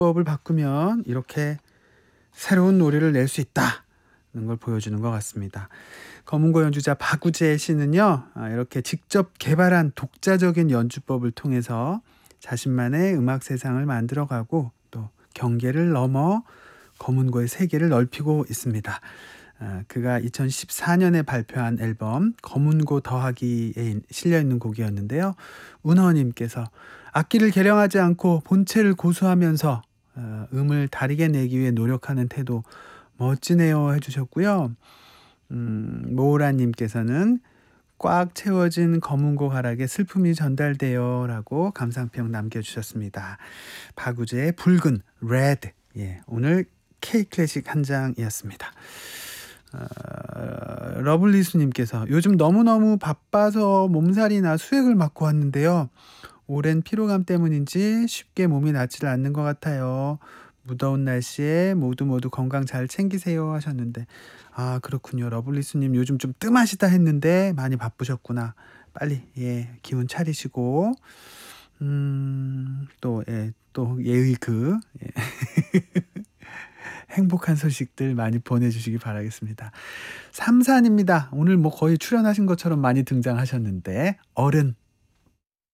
법을 바꾸면 이렇게 새로운 노래를 낼 수 있다는 걸 보여주는 것 같습니다. 검은고 연주자 박우재 씨는요, 이렇게 직접 개발한 독자적인 연주법을 통해서 자신만의 음악 세상을 만들어가고 또 경계를 넘어 검은고의 세계를 넓히고 있습니다. 그가 2014년에 발표한 앨범 검은고 더하기에 실려있는 곡이었는데요. 운허님께서 악기를 개량하지 않고 본체를 고수하면서 음을 다르게 내기 위해 노력하는 태도 멋지네요 해주셨고요. 모우라님께서는 꽉 채워진 검은고 가락에 슬픔이 전달돼요 라고 감상평 남겨주셨습니다. 박우재의 붉은 레드, 오늘 K클래식 한 장이었습니다. 러블리수님께서 요즘 너무너무 바빠서 몸살이나 수액을 맞고 왔는데요. 오랜 피로감 때문인지 쉽게 몸이 낫지를 않는 것 같아요. 무더운 날씨에 모두 건강 잘 챙기세요 하셨는데, 그렇군요. 러블리스님 요즘 좀 뜸하시다 했는데 많이 바쁘셨구나. 빨리 기운 차리시고 또 예의 행복한 소식들 많이 보내주시기 바라겠습니다. 3산입니다. 오늘 거의 출연하신 것처럼 많이 등장하셨는데 어른